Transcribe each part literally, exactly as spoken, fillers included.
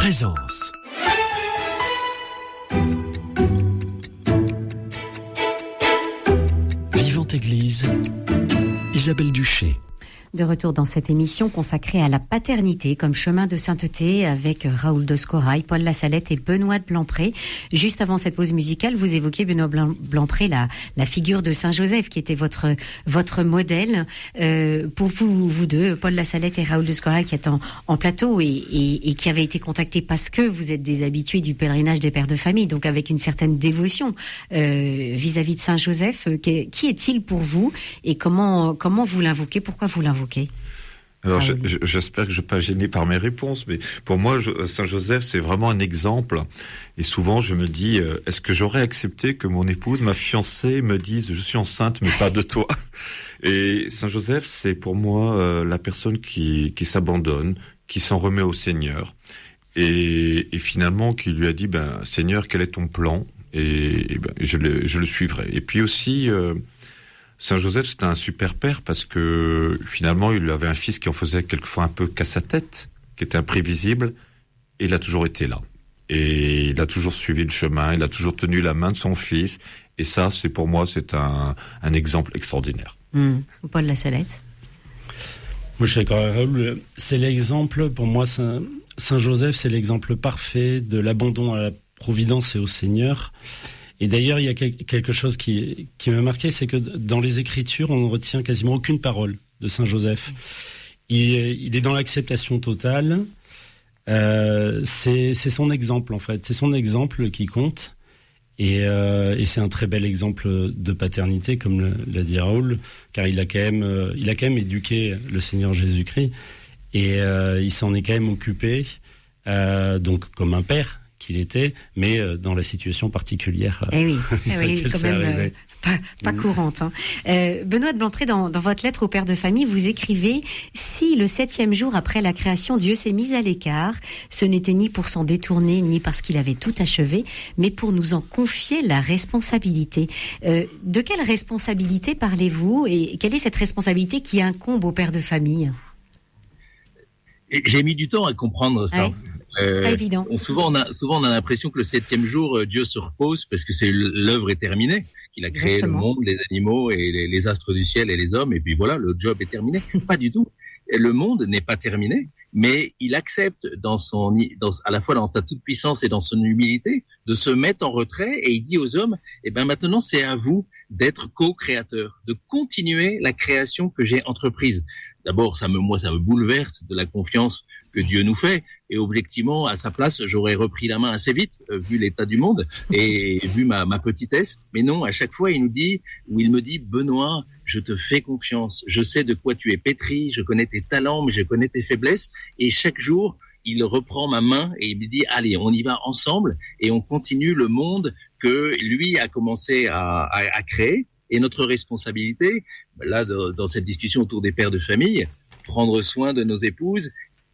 Présence. Vivante Église, Isabelle Duché. De retour dans cette émission consacrée à la paternité comme chemin de sainteté avec Raoul de Scorail, Paul Lassalette et Benoît de Blampré. Juste avant cette pause musicale, vous évoquiez, Benoît Blampré, la, la figure de Saint Joseph qui était votre, votre modèle. Euh, pour vous, vous deux, Paul Lassalette et Raoul de Scorail, qui êtes en, en plateau et, et, et qui avez été contactés parce que vous êtes des habitués du pèlerinage des pères de famille, donc avec une certaine dévotion euh, vis-à-vis de Saint Joseph. Qui, qui est-il pour vous et comment, comment vous l'invoquez? Pourquoi vous l'invoquez? Alors, je, je, j'espère que je ne vais pas gêner par mes réponses, mais pour moi, je, Saint Joseph, c'est vraiment un exemple. Et souvent, je me dis, euh, est-ce que j'aurais accepté que mon épouse, ma fiancée, me dise, je suis enceinte, mais pas de toi? Et Saint Joseph, c'est pour moi euh, la personne qui, qui s'abandonne, qui s'en remet au Seigneur, et, et finalement, qui lui a dit, ben, Seigneur, quel est ton plan? Et, et ben, je le, je le suivrai. Et puis aussi, euh, Saint Joseph, c'était un super père parce que finalement, il avait un fils qui en faisait quelquefois un peu qu'à sa tête, qui était imprévisible, et il a toujours été là. Et il a toujours suivi le chemin, il a toujours tenu la main de son fils, et ça, c'est pour moi, c'est un, un exemple extraordinaire. Mmh. Paul Lassalette. Moi, je suis d'accord avec Raoul. C'est l'exemple, pour moi, Saint, Saint Joseph, c'est l'exemple parfait de l'abandon à la providence et au Seigneur. Et d'ailleurs, il y a quelque chose qui, qui m'a marqué, c'est que dans les Écritures, on ne retient quasiment aucune parole de Saint Joseph. Il, il est dans l'acceptation totale. Euh, c'est, c'est son exemple, en fait. C'est son exemple qui compte. Et, euh, et c'est un très bel exemple de paternité, comme le, l'a dit Raoul, car il a quand même, euh, il a quand même éduqué le Seigneur Jésus-Christ. Et euh, il s'en est quand même occupé, euh, donc comme un père qu'il était, mais euh, dans la situation particulière. Eh oui, eh oui quand même euh, pas, pas mmh. courante. Hein. Euh, Benoît de Blampré, dans, dans votre lettre au père de famille, vous écrivez « Si le septième jour après la création, Dieu s'est mis à l'écart, ce n'était ni pour s'en détourner, ni parce qu'il avait tout achevé, mais pour nous en confier la responsabilité. Euh, » De quelle responsabilité parlez-vous et quelle est cette responsabilité qui incombe au père de famille? J'ai mis du temps à comprendre ça. Ouais. Euh, pas évident. On, souvent, on a, souvent, on a l'impression que le septième jour, Dieu se repose parce que c'est l'œuvre est terminée, qu'il a créé Exactement. Le monde, les animaux et les, les astres du ciel et les hommes, et puis voilà, le job est terminé. Pas du tout. Le monde n'est pas terminé, mais il accepte dans son, dans, à la fois dans sa toute puissance et dans son humilité, de se mettre en retrait, et il dit aux hommes, eh ben maintenant c'est à vous d'être co-créateurs, de continuer la création que j'ai entreprise. D'abord, ça me, moi, ça me bouleverse de la confiance que Dieu nous fait. Et objectivement, à sa place, j'aurais repris la main assez vite, euh, vu l'état du monde et vu ma, ma petitesse. Mais non, à chaque fois, il nous dit, ou il me dit, Benoît, je te fais confiance. Je sais de quoi tu es pétri. Je connais tes talents, mais je connais tes faiblesses. Et chaque jour, il reprend ma main et il me dit, allez, on y va ensemble et on continue le monde que lui a commencé à, à, à créer. Et notre responsabilité, là, dans cette discussion autour des pères de famille, prendre soin de nos épouses,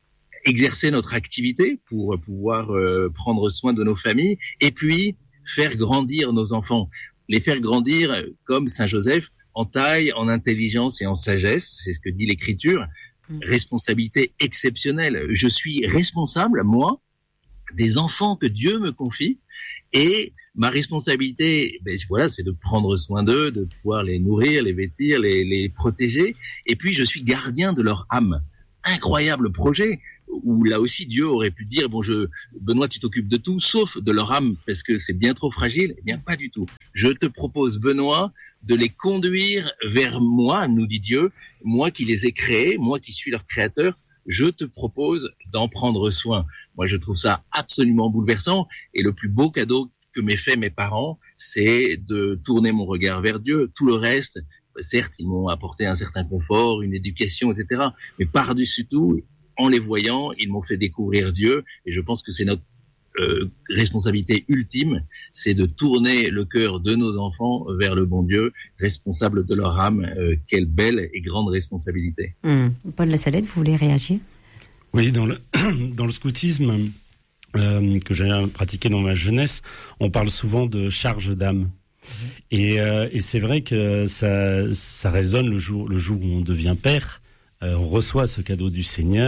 exercer notre activité pour pouvoir euh, prendre soin de nos familles, et puis faire grandir nos enfants. Les faire grandir comme Saint Joseph, en taille, en intelligence et en sagesse, c'est ce que dit l'Écriture. Responsabilité exceptionnelle. Je suis responsable, moi, des enfants que Dieu me confie, et ma responsabilité, ben voilà, c'est de prendre soin d'eux, de pouvoir les nourrir, les vêtir, les, les protéger. Et puis, je suis gardien de leur âme. Incroyable projet où là aussi Dieu aurait pu dire bon, je Benoît, tu t'occupes de tout sauf de leur âme parce que c'est bien trop fragile. Eh bien, pas du tout. Je te propose, Benoît, de les conduire vers moi, nous dit Dieu, moi qui les ai créés, moi qui suis leur créateur. Je te propose d'en prendre soin. Moi, je trouve ça absolument bouleversant. Et le plus beau cadeau que m'aient fait mes parents, c'est de tourner mon regard vers Dieu. Tout le reste, certes, ils m'ont apporté un certain confort, une éducation, et cetera. Mais par-dessus tout, en les voyant, ils m'ont fait découvrir Dieu. Et je pense que c'est notre euh, responsabilité ultime, c'est de tourner le cœur de nos enfants vers le bon Dieu, responsable de leur âme. Euh, quelle belle et grande responsabilité. Mmh. Paul Lassalette, vous voulez réagir? Oui, dans le, dans le scoutisme euh, que j'ai pratiqué dans ma jeunesse, on parle souvent de charge d'âme. Mmh. Et, euh, et c'est vrai que ça, ça résonne le jour, le jour où on devient père. Euh, on reçoit ce cadeau du Seigneur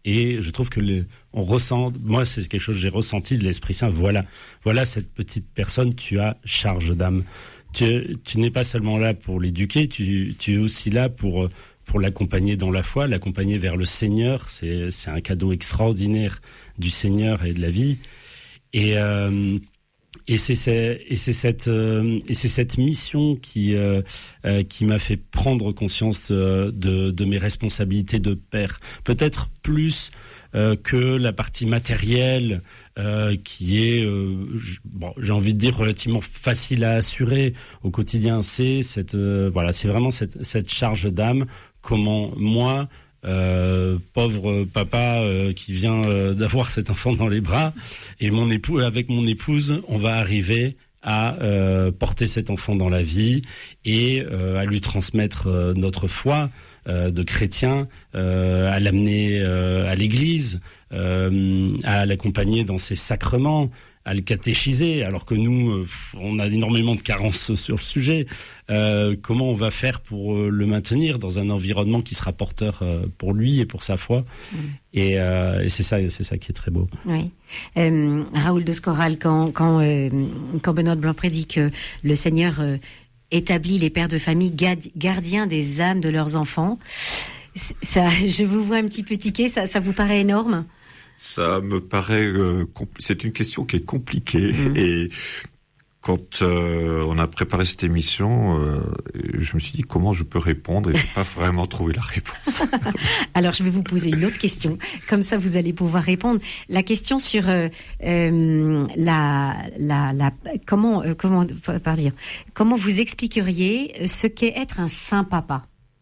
Et je trouve que le, on ressent, moi c'est quelque chose que j'ai ressenti de l'Esprit Saint. Voilà, voilà cette petite personne, tu as charge d'âme. Tu, tu n'es pas seulement là pour l'éduquer, tu, tu es aussi là pour pour l'accompagner dans la foi, l'accompagner vers le Seigneur. C'est c'est un cadeau extraordinaire du Seigneur et de la vie. Et euh, Et c'est, c'est et c'est cette euh, et c'est cette mission qui euh, euh, qui m'a fait prendre conscience de, de de mes responsabilités de père, peut-être plus euh, que la partie matérielle euh, qui est euh, bon, j'ai envie de dire relativement facile à assurer au quotidien. C'est cette euh, voilà, c'est vraiment cette cette charge d'âme. Comment moi Euh, pauvre papa euh, qui vient euh, d'avoir cet enfant dans les bras, et mon époux, avec mon épouse, on va arriver à euh, porter cet enfant dans la vie et euh, à lui transmettre euh, notre foi euh, de chrétien, euh, à l'amener euh, à l'église, euh, à l'accompagner dans ses sacrements, à le catéchiser, alors que nous, euh, on a énormément de carences sur le sujet. Euh, comment on va faire pour euh, le maintenir dans un environnement qui sera porteur euh, pour lui et pour sa foi. Mmh. Et, euh, et c'est ça, c'est ça qui est très beau. Oui. Euh, Raoul de Scoral, quand quand euh, quand Benoît de Blancpré dit que le Seigneur euh, établit les pères de famille gardiens des âmes de leurs enfants, ça, je vous vois un petit peu tiquer. Ça, ça vous paraît énorme? Ça me paraît, euh, compl- c'est une question qui est compliquée mmh. et quand euh, on a préparé cette émission, euh, je me suis dit comment je peux répondre et j'ai pas vraiment trouvé la réponse. Alors je vais vous poser une autre question, comme ça vous allez pouvoir répondre. La question sur euh, euh, la, la, la, comment, euh, comment, pardon, dire, comment vous expliqueriez ce qu'est être un saint papa?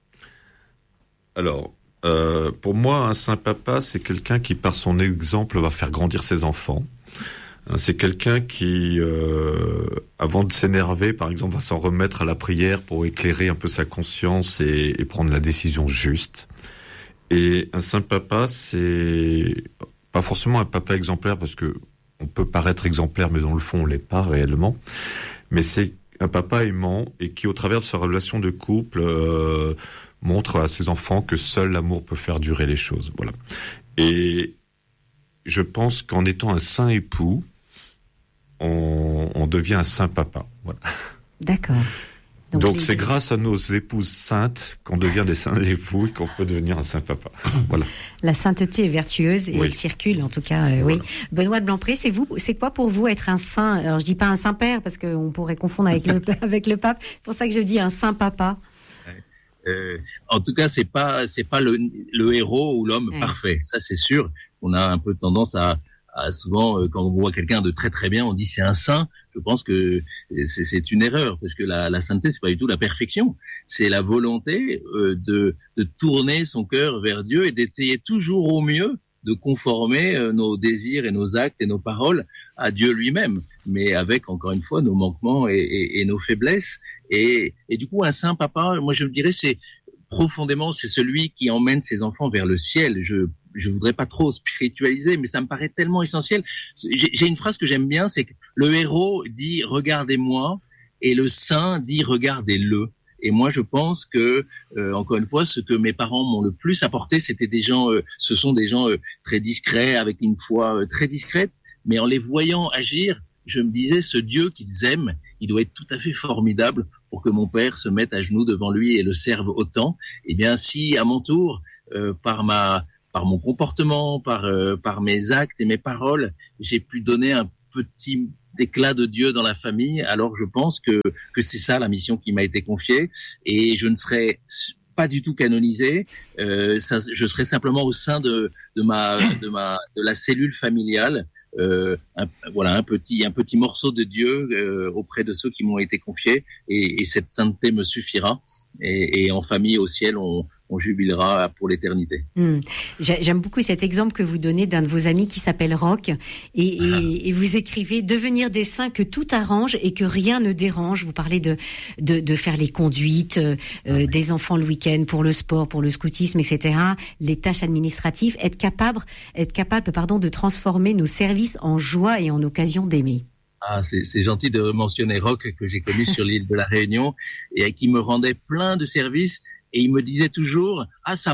Alors. Euh, pour moi, un saint papa, c'est quelqu'un qui, par son exemple, va faire grandir ses enfants. C'est quelqu'un qui, euh, avant de s'énerver, par exemple, va s'en remettre à la prière pour éclairer un peu sa conscience et, et prendre la décision juste. Et un saint papa, c'est pas forcément un papa exemplaire, parce que on peut paraître exemplaire, mais dans le fond, on l'est pas réellement. Mais c'est un papa aimant et qui, au travers de sa relation de couple, euh, montre à ses enfants que seul l'amour peut faire durer les choses. Voilà. Et je pense qu'en étant un saint époux, on, on devient un saint papa. Voilà. D'accord. Donc, Donc c'est grâce à nos épouses saintes qu'on devient des saints époux et qu'on peut devenir un saint papa. Voilà. La sainteté est vertueuse et oui. elle circule, en tout cas. Euh, voilà. Oui. Benoît de Blancpré, c'est vous, c'est quoi pour vous être un saint? Alors je dis pas un saint père parce qu'on pourrait confondre avec le avec le pape. C'est pour ça que je dis un saint papa. Euh, en tout cas, c'est pas c'est pas le, le héros ou l'homme ouais. parfait. Ça, c'est sûr. On a un peu tendance à, à souvent euh, quand on voit quelqu'un de très très bien, on dit c'est un saint. Je pense que c'est, c'est une erreur parce que la, la sainteté, c'est pas du tout la perfection. C'est la volonté euh, de de tourner son cœur vers Dieu et d'essayer toujours au mieux de conformer euh, nos désirs et nos actes et nos paroles à Dieu lui-même, mais avec, encore une fois, nos manquements et, et, et nos faiblesses. Et, et du coup, un saint papa, moi je me dirais, c'est profondément, c'est celui qui emmène ses enfants vers le ciel. Je je voudrais pas trop spiritualiser, mais ça me paraît tellement essentiel. J'ai, j'ai une phrase que j'aime bien, c'est que le héros dit « regardez-moi » et le saint dit « regardez-le ». Et moi, je pense que, euh, encore une fois, ce que mes parents m'ont le plus apporté, c'était des gens, euh, ce sont des gens euh, très discrets, avec une foi euh, très discrète. Mais en les voyant agir, je me disais, ce Dieu qu'ils aiment, il doit être tout à fait formidable pour que mon père se mette à genoux devant lui et le serve autant. Eh bien, si à mon tour, euh, par ma, par mon comportement, par, euh, par mes actes et mes paroles, j'ai pu donner un petit d'éclat de Dieu dans la famille, alors je pense que que c'est ça la mission qui m'a été confiée, et je ne serai pas du tout canonisé, euh, ça, je serai simplement au sein de de ma de ma de la cellule familiale, euh, un, voilà un petit un petit morceau de Dieu euh, auprès de ceux qui m'ont été confiés, et, et cette sainteté me suffira, et, et en famille au ciel on on jubilera pour l'éternité. Mmh. J'aime beaucoup cet exemple que vous donnez d'un de vos amis qui s'appelle Roch, et, ah. et, et vous écrivez « Devenir des saints que tout arrange et que rien ne dérange ». Vous parlez de, de, de faire les conduites, euh, ah. des enfants le week-end, pour le sport, pour le scoutisme, et cetera, les tâches administratives, être capable, être capable pardon, de transformer nos services en joie et en occasion d'aimer. Ah, c'est, c'est gentil de mentionner Roch, que j'ai connu sur l'île de la Réunion, et qui me rendait plein de services. Et il me disait toujours « Ah, ça m'arrange ».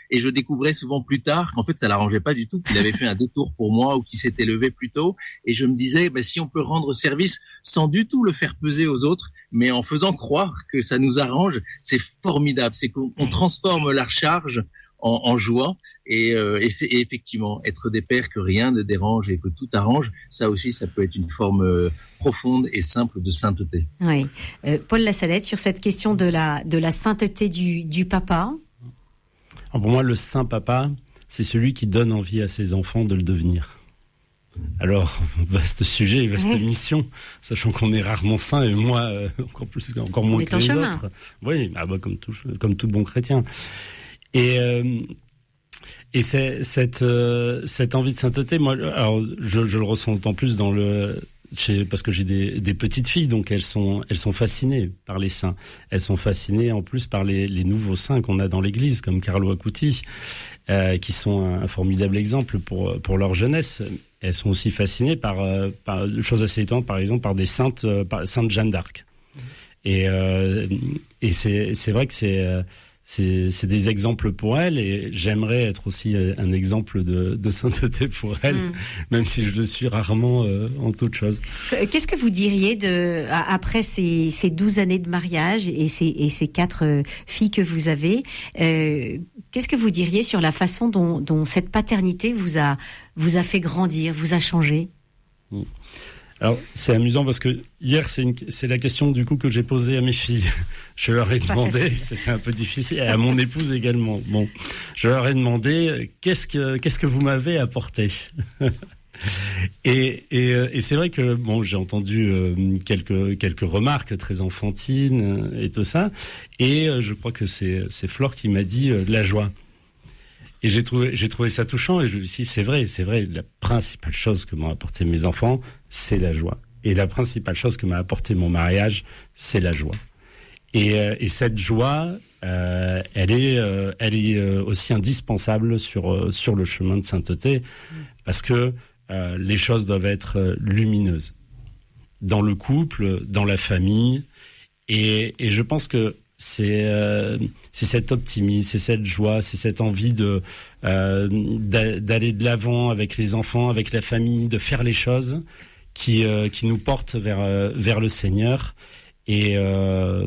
et je découvrais souvent plus tard qu'en fait ça l'arrangeait pas du tout, qu'il avait fait un détour pour moi ou qu'il s'était levé plus tôt, et je me disais bah, si on peut rendre service sans du tout le faire peser aux autres, mais en faisant croire que ça nous arrange, c'est formidable, c'est qu'on on transforme la charge en, en joie, et, euh, et, et effectivement être des pères que rien ne dérange et que tout arrange, ça aussi ça peut être une forme euh, profonde et simple de sainteté. Oui, euh, Paul Lassalette, sur cette question de la de la sainteté du du papa. Alors pour moi, le saint papa, c'est celui qui donne envie à ses enfants de le devenir. Alors, vaste sujet, vaste ouais. mission, sachant qu'on est rarement saint, et moi, euh, encore plus, encore moins que les chemin. autres. Oui, ah bah, comme tout, comme tout bon chrétien. Et, euh, et c'est, cette, euh, cette envie de sainteté, moi, alors, je, je le ressens d'autant plus dans le, chez, parce que j'ai des, des petites filles, donc elles sont, elles sont fascinées par les saints. Elles sont fascinées en plus par les, les nouveaux saints qu'on a dans l'Église, comme Carlo Acuti, euh, qui sont un, un formidable exemple pour, pour leur jeunesse. Elles sont aussi fascinées par, euh, par choses assez étonnantes, par exemple par des saintes, euh, par Sainte Jeanne d'Arc. Et, euh, et c'est, c'est vrai que c'est, euh, c'est, c'est des exemples pour elles, et j'aimerais être aussi un exemple de, de sainteté pour elles, mmh. même si je le suis rarement euh, en toute chose. Qu'est-ce que vous diriez de après ces, ces douze années de mariage et ces, et ces quatre filles que vous avez, euh, qu'est-ce que vous diriez sur la façon dont, dont cette paternité vous a vous a fait grandir, vous a changé? mmh. Alors, c'est amusant parce que hier, c'est, une, c'est la question du coup que j'ai posée à mes filles. Je leur ai Pas demandé, facile. C'était un peu difficile, et à mon épouse également. Bon, je leur ai demandé qu'est-ce que qu'est-ce que vous m'avez apporté. et, et et c'est vrai que bon, j'ai entendu euh, quelques quelques remarques très enfantines euh, et tout ça, et euh, je crois que c'est c'est Flore qui m'a dit euh, de la joie. Et j'ai trouvé, j'ai trouvé ça touchant, et je me suis dit, c'est vrai, c'est vrai, la principale chose que m'ont apporté mes enfants, c'est la joie. Et la principale chose que m'a apporté mon mariage, c'est la joie. Et, euh, et cette joie, euh, elle est, euh, elle est euh, aussi indispensable sur, euh, sur le chemin de sainteté, parce que euh, les choses doivent être euh, lumineuses. Dans le couple, dans la famille, et, et je pense que c'est euh, c'est cet optimisme, c'est cette joie, c'est cette envie de euh, d'aller de l'avant avec les enfants, avec la famille, de faire les choses qui euh, qui nous portent vers euh, vers le Seigneur, et euh,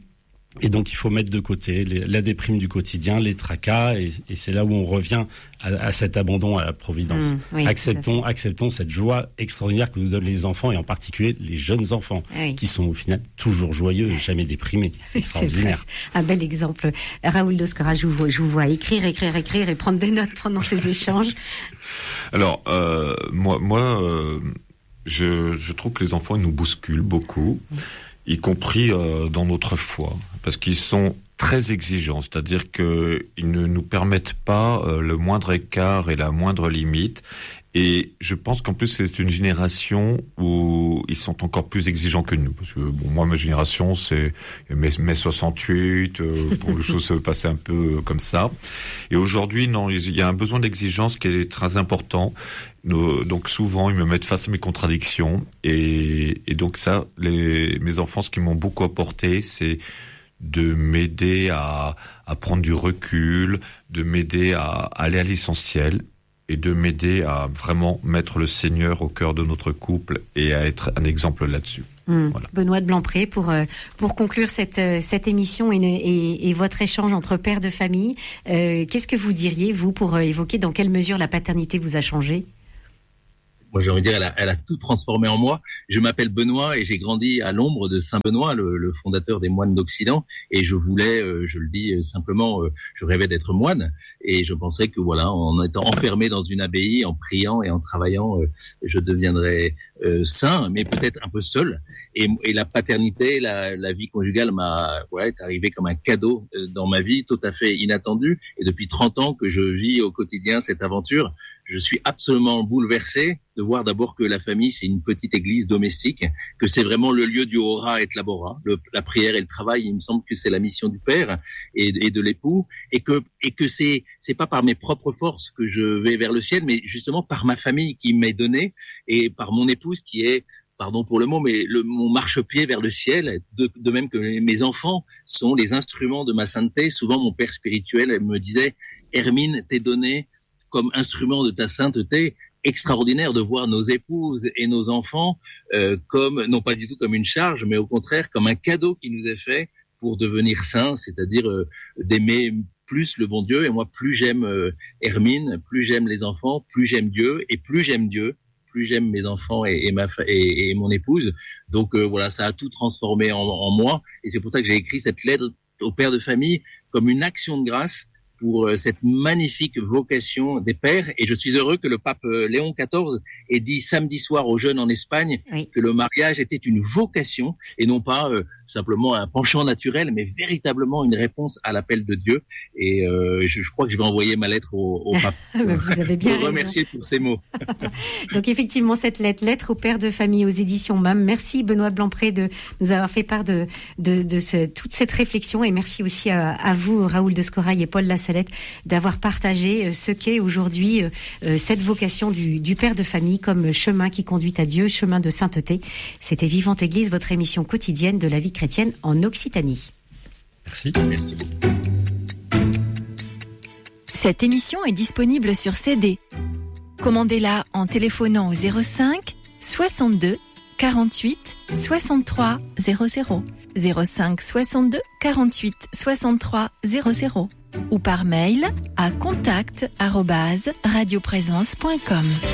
et donc il faut mettre de côté les, la déprime du quotidien, les tracas, et, et c'est là où on revient à, à cet abandon à la providence. Mmh, oui, acceptons acceptons cette joie extraordinaire que nous donnent les enfants, et en particulier les jeunes enfants, oui. qui sont au final toujours joyeux et jamais déprimés. C'est extraordinaire. C'est un bel exemple. Raoul Doscora, je vous vois, je vous vois écrire, écrire, écrire et prendre des notes pendant ces échanges. Alors euh, moi, moi, euh, je, je trouve que les enfants ils nous bousculent beaucoup. Mmh. Y compris euh, dans notre foi, parce qu'ils sont très exigeants, c'est-à-dire que ils ne nous permettent pas euh, le moindre écart et la moindre limite. Et je pense qu'en plus c'est une génération où ils sont encore plus exigeants que nous, parce que bon, moi ma génération c'est mai, mai soixante-huit, euh, bon, les choses se passaient un peu comme ça. Et aujourd'hui non, il y a un besoin d'exigence qui est très important. Nous, donc souvent ils me mettent face à mes contradictions, et, et donc ça, les, mes enfants, ce qui m'ont beaucoup apporté, c'est de m'aider à, à prendre du recul, de m'aider à, à aller à l'essentiel, et de m'aider à vraiment mettre le Seigneur au cœur de notre couple et à être un exemple là-dessus. Mmh. Voilà. Benoît de Blancpré, pour euh, pour conclure cette euh, cette émission et, et, et votre échange entre pères de famille, euh, qu'est-ce que vous diriez, vous, pour euh, évoquer dans quelle mesure la paternité vous a changé? Moi, j'ai envie de dire, elle a, elle a tout transformé en moi. Je m'appelle Benoît et j'ai grandi à l'ombre de Saint Benoît, le, le fondateur des moines d'Occident. Et je voulais, euh, je le dis simplement, euh, je rêvais d'être moine. Et je pensais que voilà, en étant enfermé dans une abbaye, en priant et en travaillant, euh, je deviendrais euh, saint, mais peut-être un peu seul. Et, et la paternité, la, la vie conjugale m'a, ouais, est arrivée comme un cadeau dans ma vie, tout à fait inattendu. Et depuis trente ans que je vis au quotidien cette aventure, je suis absolument bouleversé de voir d'abord que la famille, c'est une petite église domestique, que c'est vraiment le lieu du ora et labora, le, la prière et le travail. Il me semble que c'est la mission du père et, et de l'époux, et que et que c'est c'est pas par mes propres forces que je vais vers le ciel, mais justement par ma famille qui m'est donnée, et par mon épouse qui est, pardon pour le mot, mais le, mon marchepied vers le ciel, de, de même que mes enfants sont les instruments de ma sainteté. Souvent, mon père spirituel me disait, Hermine t'est donné comme instrument de ta sainteté. Extraordinaire de voir nos épouses et nos enfants euh, comme, non pas du tout comme une charge, mais au contraire comme un cadeau qui nous est fait pour devenir saints, c'est-à-dire euh, d'aimer plus le bon Dieu. Et moi, plus j'aime euh, Hermine, plus j'aime les enfants, plus j'aime Dieu, et plus j'aime Dieu, plus j'aime mes enfants et, et ma et, et mon épouse. Donc euh, voilà, ça a tout transformé en, en moi, et c'est pour ça que j'ai écrit cette lettre au père de famille comme une action de grâce pour cette magnifique vocation des pères. Et je suis heureux que le pape Léon quatorze ait dit samedi soir aux jeunes en Espagne oui. que le mariage était une vocation et non pas euh, simplement un penchant naturel, mais véritablement une réponse à l'appel de Dieu. Et euh, je, je crois que je vais envoyer ma lettre au, au pape. Vous avez bien raison. Remercier pour ces mots. Donc effectivement, cette lettre, lettre au père de famille aux éditions M A M. Merci Benoît Blanpré de nous avoir fait part de, de, de ce, toute cette réflexion, et merci aussi à, à vous, Raoul de Scorail et Paul Lassalette, d'avoir partagé ce qu'est aujourd'hui euh, cette vocation du, du père de famille comme chemin qui conduit à Dieu, chemin de sainteté. C'était Vivante Église, votre émission quotidienne de la vie chrétienne en Occitanie. Merci. Cette émission est disponible sur C D. Commandez-la en téléphonant au zéro cinq soixante-deux quarante-huit soixante-trois zéro zéro zéro cinq soixante-deux quarante-huit soixante-trois zéro zéro ou par mail à contact arobase radioprésence point com.